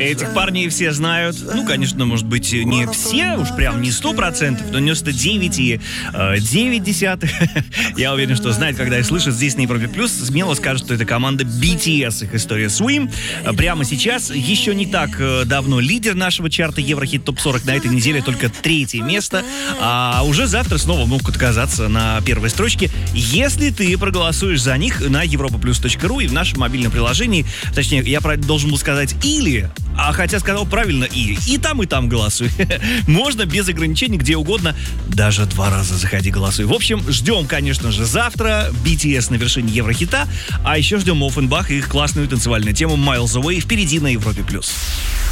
Этих парней все знают. Ну, конечно, может быть, не все, уж прям не 100%, но 99,9. Я уверен, что знает, когда их слышат здесь на Европе Плюс, смело скажут, что это команда BTS, их история Swim. Прямо сейчас, еще не так давно, лидер нашего чарта Еврохит ТОП-40 на этой неделе только 3-е место, а уже завтра снова могут оказаться на первой строчке, если ты проголосуешь за них на europaplus.ru и в нашем мобильном приложении. Точнее, я должен был сказать «или», а хотя сказал правильно и там голосуй. Можно без ограничений, где угодно, даже 2 раза заходи, голосуй. В общем, ждем, конечно же, завтра BTS на вершине Еврохита, а еще ждем Оффенбах и их классную танцевальную тему Miles Away впереди на Европе+.